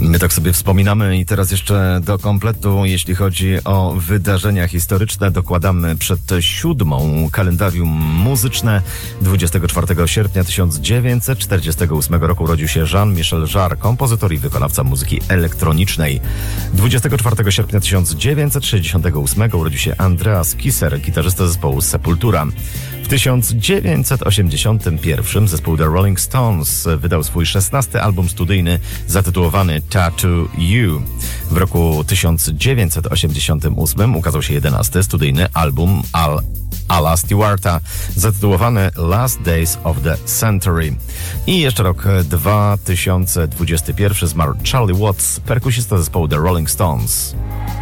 My tak sobie wspominamy i teraz jeszcze do kompletu, jeśli chodzi o wydarzenia historyczne, dokładamy przed 7. kalendarium muzyczne. 24 sierpnia 1948 roku urodził się Jean-Michel Jarre, kompozytor i wykonawca muzyki elektronicznej. 24 sierpnia 1968 urodził się Andreas Kisser, gitarzysta zespołu Sepultura. W 1981 zespół The Rolling Stones wydał swój 16. album studyjny zatytułowany Tattoo You. W roku 1988 ukazał się 11. studyjny album Ala Stewarta zatytułowany Last Days of the Century. I jeszcze rok 2021 zmarł Charlie Watts, perkusista zespołu The Rolling Stones.